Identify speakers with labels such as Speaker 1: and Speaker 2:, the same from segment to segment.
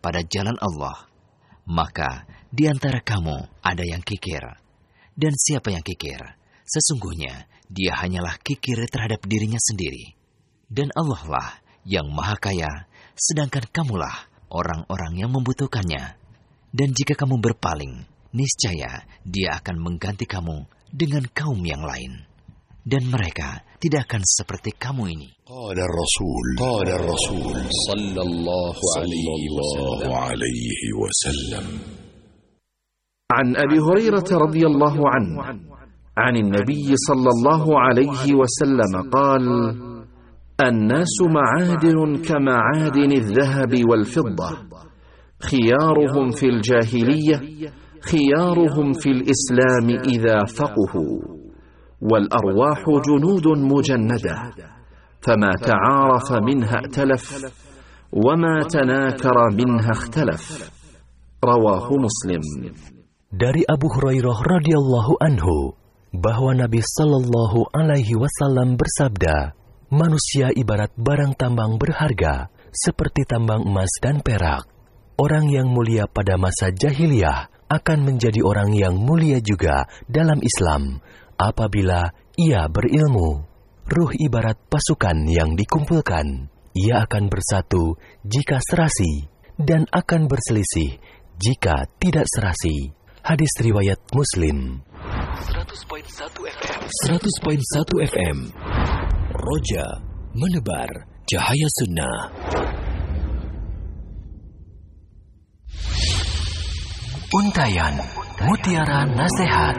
Speaker 1: pada jalan Allah, maka di antara kamu ada yang kikir. Dan siapa yang kikir, sesungguhnya dia hanyalah kikir terhadap dirinya sendiri. Dan Allah lah yang Maha Kaya, sedangkan kamulah orang-orang yang membutuhkannya. Dan jika kamu berpaling, niscaya dia akan mengganti kamu dengan kaum yang lain. Dan mereka tidak akan seperti kamu ini.
Speaker 2: Qala Rasul sallallahu alaihi wasallam.
Speaker 3: عن أبي هريرة رضي الله عنه عن النبي صلى الله عليه وسلم قال: الناس معادن كمعادن الذهب والفضة، خيارهم في الجاهلية خيارهم في الإسلام إذا فقهوا، والأرواح جنود مجندة، فما تعارف منها ائتلف، وما تناكر منها اختلف. رواه مسلم.
Speaker 4: Dari Abu Hurairah radhiyallahu anhu bahwa Nabi sallallahu alaihi wasallam bersabda, manusia ibarat barang tambang berharga seperti tambang emas dan perak. Orang yang mulia pada masa jahiliyah akan menjadi orang yang mulia juga dalam Islam apabila ia berilmu. Ruh ibarat pasukan yang dikumpulkan. Ia akan bersatu jika serasi dan akan berselisih jika tidak serasi. Hadis riwayat Muslim. 100.1 FM. Roja menebar cahaya sunnah. Untayan Mutiara Nasihat.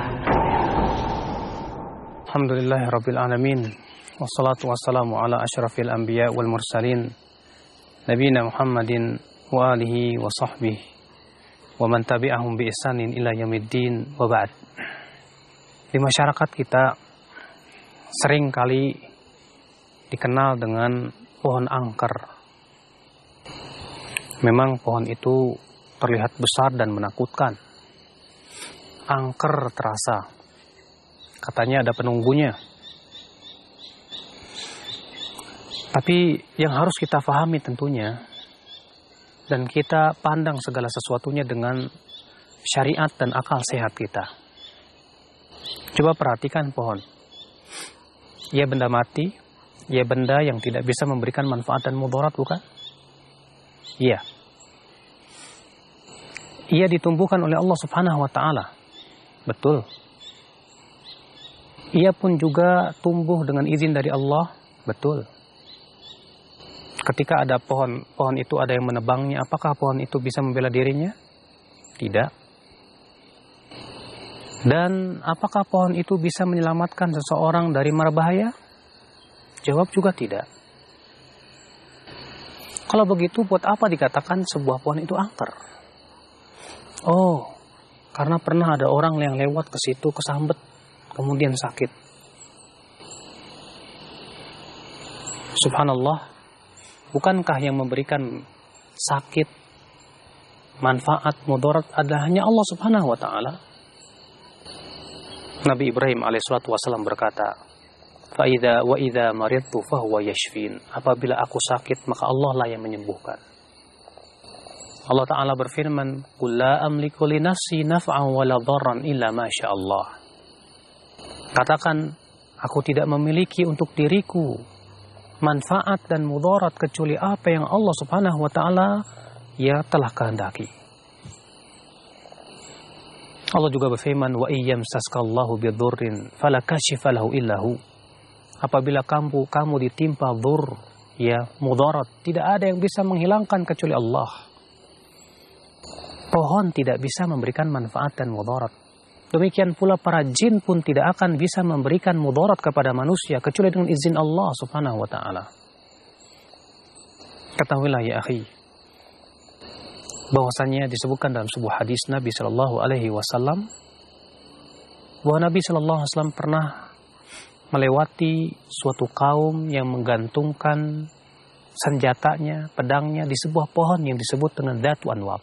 Speaker 5: Alhamdulillahirabbil alamin. Wassalatu wassalamu ala asyrafil anbiya wal mursalin. Nabiyina Muhammadin wa alihi wa sahbihi wa man tabi'ahum bi ihsanin ila yaumiddin wa ba'd. Di masyarakat kita sering kali dikenal dengan pohon angker. Memang pohon itu terlihat besar dan menakutkan. Angker terasa. Katanya ada penunggunya. Tapi yang harus kita pahami tentunya, dan kita pandang segala sesuatunya dengan syariat dan akal sehat kita. Coba perhatikan pohon. Ia benda mati, ia benda yang tidak bisa memberikan manfaat dan mudarat, bukan? Iya. Ia ditumbuhkan oleh Allah Subhanahu wa Ta'ala. Betul. Ia pun juga tumbuh dengan izin dari Allah. Betul. Ketika ada pohon itu ada yang menebangnya, apakah pohon itu bisa membela dirinya? Tidak. Dan apakah pohon itu bisa menyelamatkan seseorang dari mara bahaya? Jawab juga tidak. Kalau begitu, buat apa dikatakan sebuah pohon itu angker? Oh, karena pernah ada orang yang lewat ke situ, kesambet, kemudian sakit. Subhanallah. Bukankah yang memberikan sakit, manfaat, mudarat adalah hanya Allah Subhanahu wa Ta'ala? Nabi Ibrahim alaihissalatu wassalam berkata, wa idza maridtu fahuwa yashfin. Apabila aku sakit, maka Allah lah yang menyembuhkan. Allah Ta'ala berfirman, qul la amliku li nafsi naf'an wa la dharran illa ma syaa Allah. Katakan, aku tidak memiliki untuk diriku manfaat dan mudarat kecuali apa yang Allah Subhanahu wa Ta'ala ya telah kehendaki. Allah juga berfirman, wa iyyamsaskallahu bidurrin fala kashifa lahu illahu. Apabila kamu ditimpa dzur, ya mudarat, tidak ada yang bisa menghilangkan kecuali Allah. Pohon tidak bisa memberikan manfaat dan mudarat. Demikian pula para jin pun tidak akan bisa memberikan mudarat kepada manusia kecuali dengan izin Allah Subhanahu wa Ta'ala. Ketahuilah ya akhi, bahwasanya disebutkan dalam sebuah hadis Nabi sallallahu alaihi wasallam bahwa Nabi sallallahu alaihi wasallam pernah melewati suatu kaum yang menggantungkan senjatanya, pedangnya di sebuah pohon yang disebut dengan Dzatu Anwab.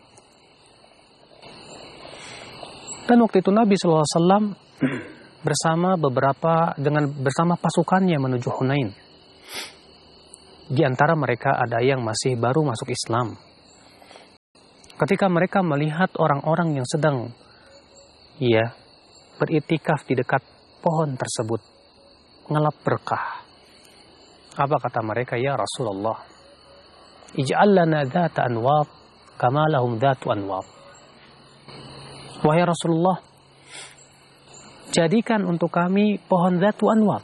Speaker 5: Dan waktu itu Nabi SAW bersama pasukannya menuju Hunain. Di antara mereka ada yang masih baru masuk Islam. ketika mereka melihat orang-orang yang sedang beriktikaf di dekat pohon tersebut, ngelap berkah. Apa kata mereka? Ya Rasulullah, ij'al lana dhata anwab kama lahum dhatu anwab. Wahai Rasulullah, jadikan untuk kami pohon dhatu anwab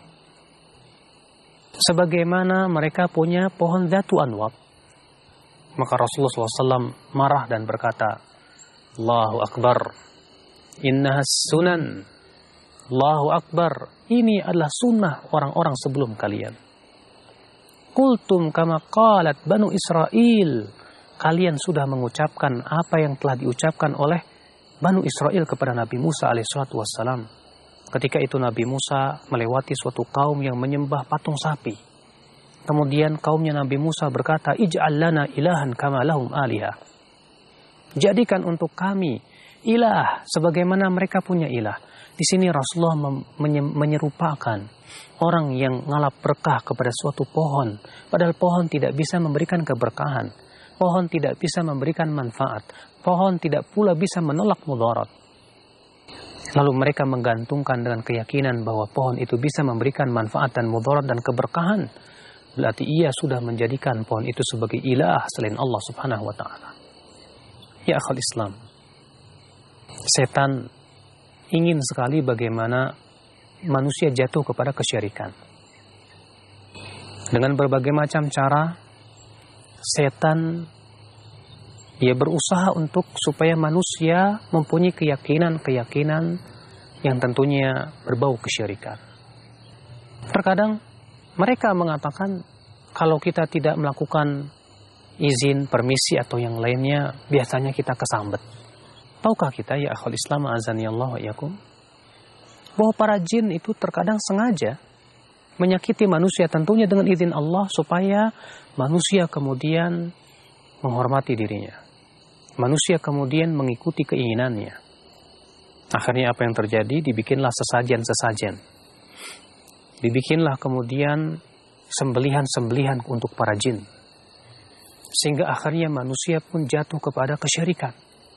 Speaker 5: sebagaimana mereka punya pohon dhatu anwab. Maka Rasulullah SAW marah dan berkata, Allahu Akbar, innahas sunan. Allahu Akbar, ini adalah sunnah orang-orang sebelum kalian. Qultum kama qalat Banu Israel. Kalian sudah mengucapkan apa yang telah diucapkan oleh Banu Israel kepada Nabi Musa alaihissalatu wassalam. Ketika itu Nabi Musa melewati suatu kaum yang menyembah patung sapi. Kemudian kaumnya Nabi Musa berkata, ij'al lana ilahan kama lahum alihah. Jadikan untuk kami ilah sebagaimana mereka punya ilah. Di sini Rasulullah menyerupakan orang yang ngalap berkah kepada suatu pohon. Padahal pohon tidak bisa memberikan keberkahan. Pohon tidak bisa memberikan manfaat. Pohon tidak pula bisa menolak mudarat. Lalu mereka menggantungkan dengan keyakinan bahwa pohon itu bisa memberikan manfaat dan mudarat dan keberkahan. Berarti ia sudah menjadikan pohon itu sebagai ilah selain Allah Subhanahu wa ta'ala. Ya akhal Islam, setan ingin sekali bagaimana manusia jatuh kepada kesyirikan. Dengan berbagai macam cara, setan berusaha untuk supaya manusia mempunyai keyakinan-keyakinan yang tentunya berbau kesyirikan. Terkadang mereka mengatakan kalau kita tidak melakukan izin, permisi atau yang lainnya, biasanya kita kesambet. Tahukah kita ya akhul Islam azanillahu wa iyyakum, bahwa para jin itu terkadang sengaja menyakiti manusia tentunya dengan izin Allah supaya manusia kemudian menghormati dirinya. Manusia kemudian mengikuti keinginannya. Akhirnya apa yang terjadi? Dibikinlah sesajen-sesajen. Dibikinlah kemudian sembelihan-sembelihan untuk para jin. Sehingga akhirnya manusia pun jatuh kepada kesyirikan.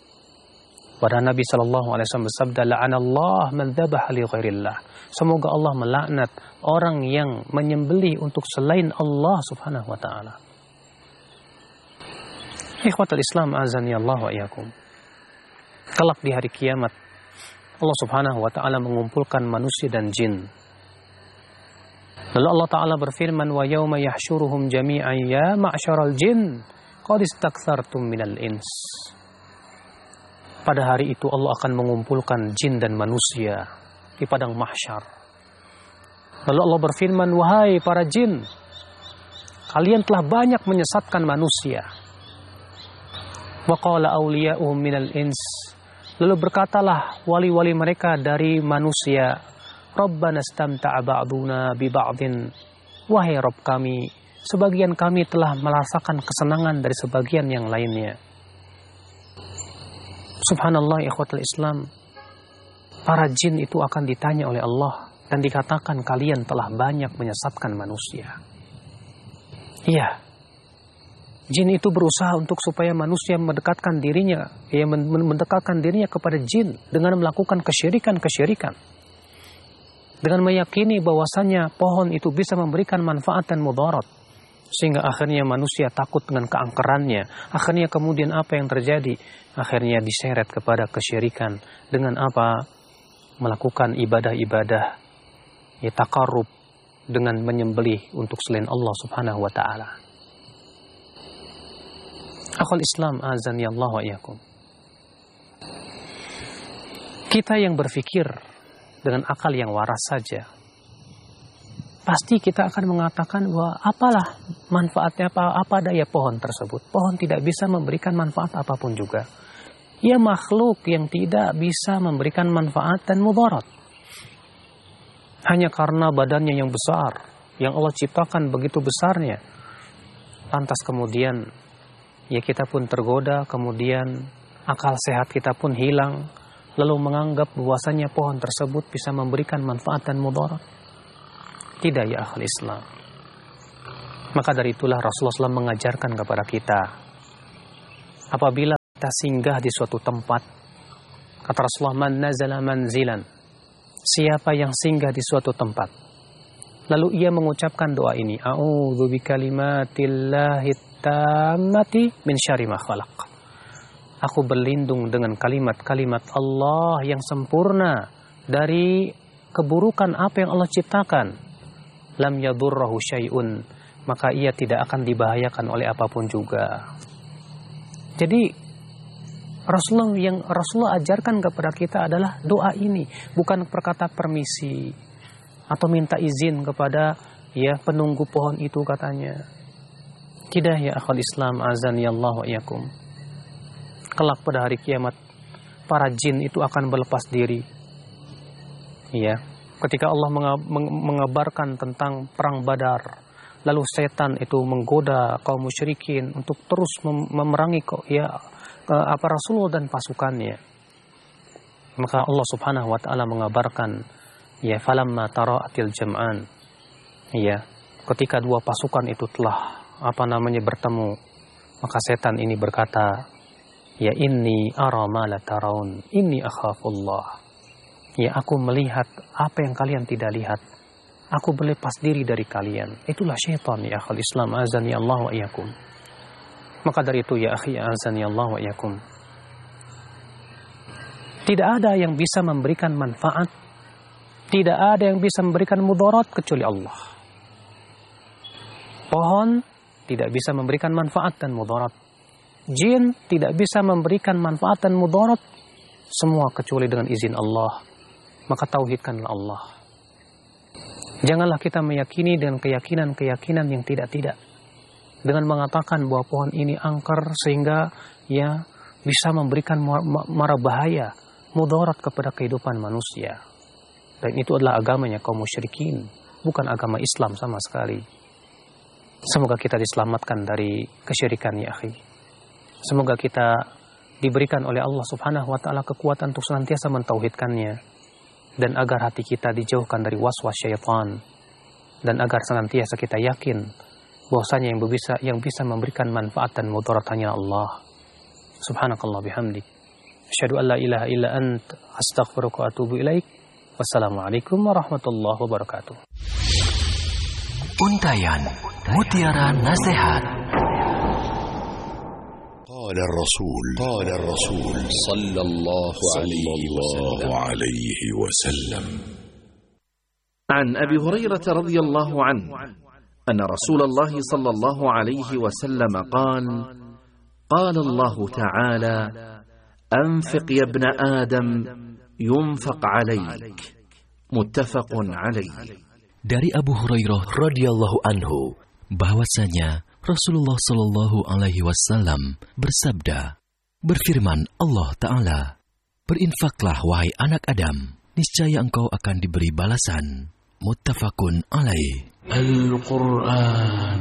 Speaker 5: Pada Nabi SAW bersabda, la'anallah man dzabaha li ghairillah. Semoga Allah melaknat orang yang menyembelih untuk selain Allah Subhanahu wa ta'ala. Ikhwatul Islam azani Allah wa iyyakum. Kelak di hari kiamat, Allah Subhanahu wa ta'ala mengumpulkan manusia dan jin. Lalu Allah Ta'ala berfirman, wa yawma yahsyuruhum jami'an ya ma'syaral jin qad istaktsartum minal ins. Pada hari itu Allah akan mengumpulkan jin dan manusia di padang mahsyar. Lalu Allah berfirman, wahai para jin, kalian telah banyak menyesatkan manusia. Wa qala awliya'uhum minal ins. Lalu berkatalah wali-wali mereka dari manusia, Rabbana istamta'a ba'duna bi ba'din. Wahai Rabb kami, sebagian kami telah merasakan kesenangan dari sebagian yang lainnya. Subhanallah ikhwatul Islam, para jin itu akan ditanya oleh Allah dan dikatakan kalian telah banyak menyesatkan manusia. Iya, jin itu berusaha untuk supaya manusia mendekatkan dirinya, mendekatkan dirinya kepada jin dengan melakukan kesyirikan-kesyirikan. Dengan meyakini bahwasannya pohon itu bisa memberikan manfaat dan mudarat. Sehingga akhirnya manusia takut dengan keangkerannya. Akhirnya kemudian apa yang terjadi? Akhirnya diseret kepada kesyirikan. Dengan apa? Melakukan ibadah-ibadah takarrub dengan menyembelih untuk selain Allah Subhanahu wa ta'ala. Akhul Islam azani Allah wa iyyakum. Kita yang berfikir dengan akal yang waras saja, pasti kita akan mengatakan bahwa apalah manfaatnya, apa daya pohon tersebut. Pohon tidak bisa memberikan manfaat apapun juga. Ia makhluk yang tidak bisa memberikan manfaat dan mudarat. Hanya karena badannya yang besar, yang Allah ciptakan begitu besarnya, lantas kemudian kita pun tergoda, kemudian akal sehat kita pun hilang, lalu menganggap bahwasanya pohon tersebut bisa memberikan manfaat dan mudarat. Tidak ya akhul Islam. Maka dari itulah Rasulullah SAW mengajarkan kepada kita, apabila kita singgah di suatu tempat, kata Rasulullah, man nazala manzilan, siapa yang singgah di suatu tempat, lalu ia mengucapkan doa ini, a'udzu bikalimatillahi tammati min syarri ma khalaq. Aku berlindung dengan kalimat-kalimat Allah yang sempurna dari keburukan apa yang Allah ciptakan. Lam yadurrahu syai'un, maka ia tidak akan dibahayakan oleh apapun juga. Jadi Rasulullah ajarkan kepada kita adalah doa ini, bukan perkata permisi atau minta izin kepada penunggu pohon itu katanya. Tidak ya akhwal Islam, azani Allah wa iyyakum. Kelak pada hari kiamat para jin itu akan berlepas diri. Ya, ketika Allah mengabarkan tentang perang Badar, lalu setan itu menggoda kaum musyrikin untuk terus memerangi Rasulullah dan pasukannya. Maka Allah Subhanahu wa taala mengabarkan, falamma tara'atil jam'an. Ketika dua pasukan itu telah bertemu, maka setan ini berkata, inni ara ma la taraun, inni akhafullah. Aku melihat apa yang kalian tidak lihat. Aku berlepas diri dari kalian. Itulah syaitan ya akhul Islam, azani Allah wa iyyakum. Maka dari itu ya akhi, azani Allah wa iyyakum, tidak ada yang bisa memberikan manfaat, tidak ada yang bisa memberikan mudarat kecuali Allah. Pohon tidak bisa memberikan manfaat dan mudarat. Jin tidak bisa memberikan manfaat dan mudarat, semua kecuali dengan izin Allah. Maka tauhidkanlah Allah. Janganlah kita meyakini dengan keyakinan-keyakinan yang tidak-tidak. Dengan mengatakan bahwa pohon ini angker sehingga bisa memberikan mara bahaya, mudarat kepada kehidupan manusia. Dan itu adalah agamanya kaum musyrikin, bukan agama Islam sama sekali. Semoga kita diselamatkan dari kesyirikan ya akhi. Semoga kita diberikan oleh Allah Subhanahu wa taala kekuatan untuk senantiasa mentauhidkannya, dan agar hati kita dijauhkan dari waswas syaitan, dan agar senantiasa kita yakin bahwasanya yang bisa memberikan manfaat dan mudarat hanya Allah. Subhanakallah bihamdik, asyhadu an la ilaha illa ant, astaghfiruka wa atubu ilaik. Wassalamualaikum warahmatullahi wabarakatuh.
Speaker 4: Untayan Mutiara Nasihat.
Speaker 2: قال الرسول صلى الله عليه وسلم
Speaker 3: عن أبي هريرة رضي الله عنه أن رسول الله صلى الله عليه وسلم قال الله تعالى أنفق يا ابن آدم ينفق عليك متفق عليه.
Speaker 4: Dari Abu Hurairah radhiyallahu anhu bahwasanya Rasulullah Shallallahu Alaihi Wasallam bersabda, berfirman Allah Ta'ala, berinfaklah wahai anak Adam, niscaya engkau akan diberi balasan. Muttafaqun alaih. Al-Quran.